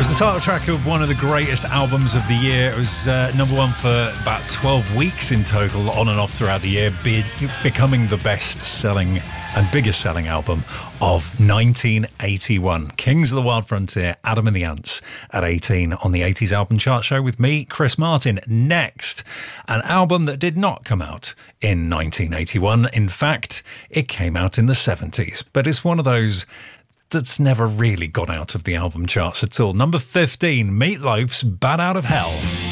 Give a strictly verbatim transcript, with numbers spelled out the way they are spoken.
was the title track of one of the greatest albums of the year. It was uh, number one for about twelve weeks in total, on and off throughout the year, be becoming the best-selling and biggest-selling album of nineteen eighty-one. Kings of the Wild Frontier, Adam and the Ants at eighteen on the eighties Album Chart Show with me, Chris Martin. Next, an album that did not come out in nineteen eighty-one. In fact, it came out in the seventies, but it's one of those that's never really got out of the album charts at all. Number fifteen, Meat Loaf's Bat Out of Hell.